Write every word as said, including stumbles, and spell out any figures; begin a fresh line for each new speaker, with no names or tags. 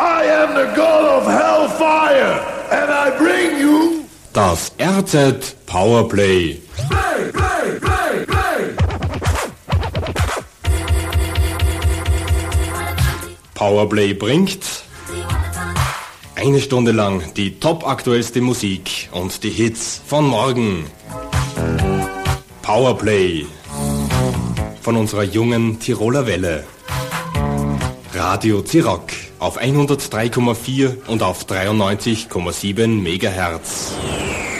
I am the God of Hellfire and I bring you
das R Z Powerplay.
Play, play, play, play.
Powerplay bringt eine Stunde lang die top aktuellste Musik und die Hits von morgen. Powerplay von unserer jungen Tiroler Welle. Radio Zirock auf hundertdrei Komma vier und auf dreiundneunzig Komma sieben Megahertz.